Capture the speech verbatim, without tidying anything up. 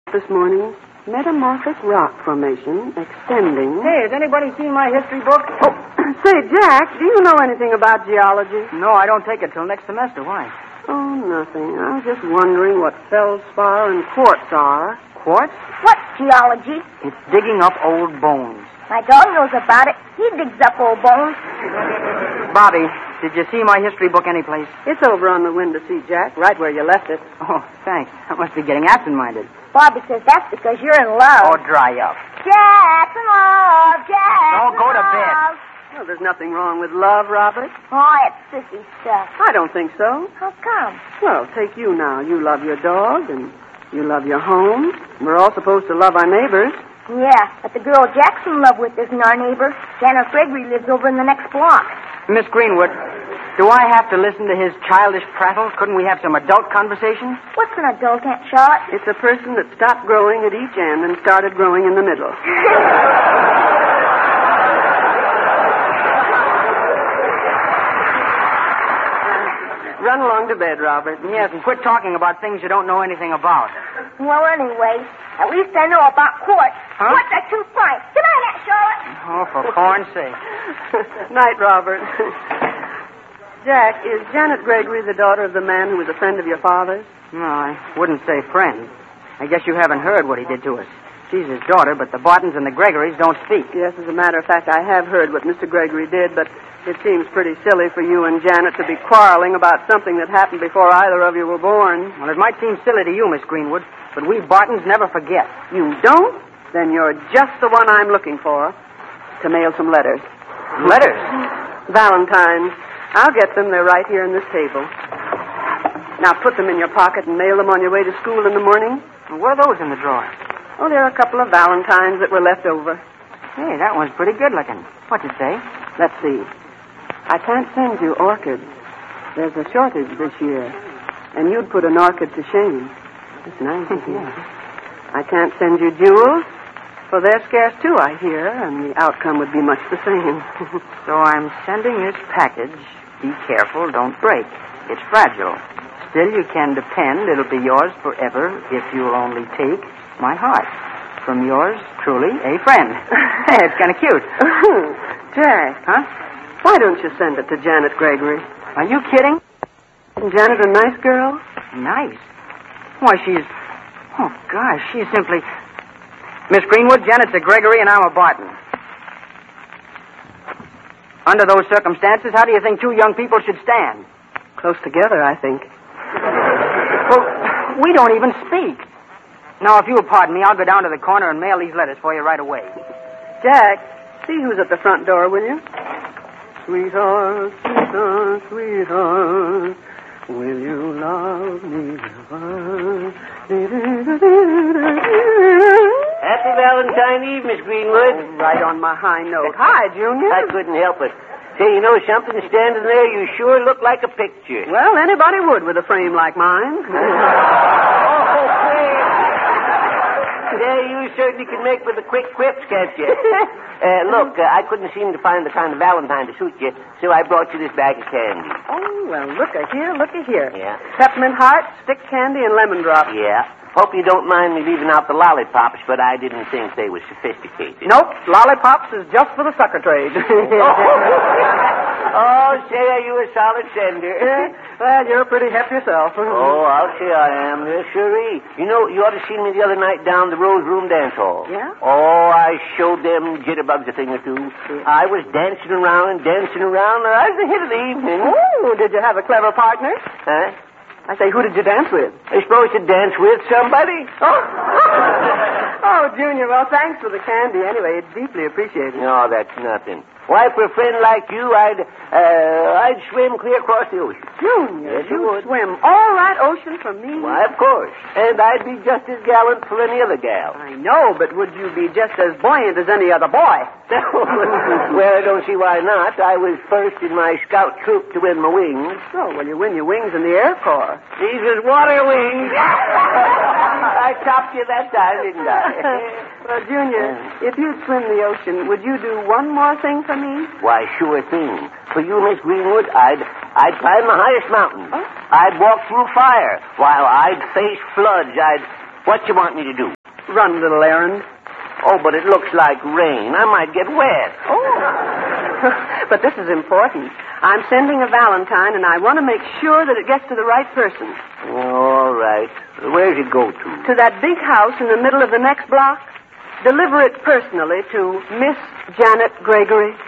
This morning, metamorphic rock formation extending... Hey, has anybody seen my history book? Oh, say, Jack, do you know anything about geology? No, I don't take it till next semester. Why? Oh, nothing. I was just wondering what feldspar and quartz are. Quartz? What's geology? It's digging up old bones. My dog knows about it. He digs up old bones. Bobby, did you see my history book anyplace? It's over on the window seat, Jack, right where you left it. Oh, thanks. I must be getting absent-minded. Bobby says that's because you're in love. Oh, dry up. Jack in love, Jack Don't in go to love. bed. Well, there's nothing wrong with love, Robert. Oh, it's sissy stuff. I don't think so. How come? Well, take you now. You love your dog, and you love your home. We're all supposed to love our neighbors. Yeah, but the girl Jack's in love with isn't our neighbor. Janet Gregory lives over in the next block. Miss Greenwood, do I have to listen to his childish prattle? Couldn't we have some adult conversation? What's an adult, Aunt Charlotte? It's a person that stopped growing at each end and started growing in the middle. Run along to bed, Robert. Yes, and quit talking about things you don't know anything about. Well, anyway, at least I know about quartz. Huh? Quartz are two pints. Good night, Aunt Charlotte. Oh, for corn's sake. Night, Robert. Jack, is Janet Gregory the daughter of the man who was a friend of your father's? No, I wouldn't say friend. I guess you haven't heard what he did to us. She's his daughter, but the Bartons and the Gregorys don't speak. Yes, as a matter of fact, I have heard what Mister Gregory did, but it seems pretty silly for you and Janet to be quarreling about something that happened before either of you were born. Well, it might seem silly to you, Miss Greenwood, but we Bartons never forget. You don't? Then you're just the one I'm looking for to mail some letters. Letters? Valentine's. I'll get them. They're right here on this table. Now put them in your pocket and mail them on your way to school in the morning. Well, what are those in the drawer? Oh, there are a couple of Valentines that were left over. Hey, that one's pretty good looking. What's it say? Let's see. I can't send you orchids. There's a shortage this year. And you'd put an orchid to shame. That's nice, isn't it? I can't send you jewels, for they're scarce too, I hear, and the outcome would be much the same. So I'm sending this package. Be careful, don't break. It's fragile. Still, you can depend it'll be yours forever if you'll only take my heart. From yours, truly, a friend. Hey, it's kind of cute. Jack. Huh? Why don't you send it to Janet Gregory? Are you kidding? Isn't Janet a nice girl? Nice. Why, she's... Oh, gosh, she's simply... Miss Greenwood, Janet's a Gregory and I'm a Barton. Under those circumstances, how do you think two young people should stand? Close together, I think. Well, we don't even speak. Now, if you'll pardon me, I'll go down to the corner and mail these letters for you right away. Jack, see who's at the front door, will you? Sweetheart, sweetheart, sweetheart, will you love me ever? Happy Valentine Eve, Miss Greenwood. Oh, right on my high note. Hi, Junior. I couldn't help it. Say, you know something standing there? You sure look like a picture. Well, anybody would with a frame like mine. Oh, okay. Yeah, you certainly can make with the quick quips, can't you? uh, look, uh, I couldn't seem to find the kind of Valentine to suit you, so I brought you this bag of candy. Oh, well, look a here, look a here. Yeah. Peppermint heart, stick candy, and lemon drop. Yeah. Hope you don't mind me leaving out the lollipops, but I didn't think they were sophisticated. Nope, lollipops is just for the sucker trade. Oh, say, are you a solid sender? Well, you're pretty hep yourself. Oh, I'll say I am. Yes, sirree. You know, you ought to seen me the other night down the Rose Room dance hall. Yeah? Oh, I showed them jitterbugs a thing or two. Yeah. I was dancing around and dancing around, and I was the hit of the evening. Oh, did you have a clever partner? Huh? I say, who did you dance with? I suppose you dance with somebody. Oh. Oh, Junior, well, thanks for the candy. Anyway, it's deeply appreciated. No, that's nothing. Why, for a friend like you, I'd, uh, I'd swim clear across the ocean. Junior, Yes, you you would. swim all that ocean for me? Why, of course. And I'd be just as gallant for any other gal. I know, but would you be just as buoyant as any other boy? Well, I don't see why not. I was first in my scout troop to win my wings. Oh, well, you win your wings in the Air Corps. These was water wings. I topped you that time, didn't I? Well, Junior, if you'd swim the ocean, would you do one more thing for me? Why, sure thing. For you, Miss Greenwood, I'd I'd climb the highest mountain. Oh. I'd walk through fire while I'd face floods. I'd... What you want me to do? run a little errand. Oh, but it looks like rain. I might get wet. Oh. But this is important. I'm sending a Valentine, and I want to make sure that it gets to the right person. All right. Where's it go to? To that big house in the middle of the next block. Deliver it personally to Miss Janet Gregory.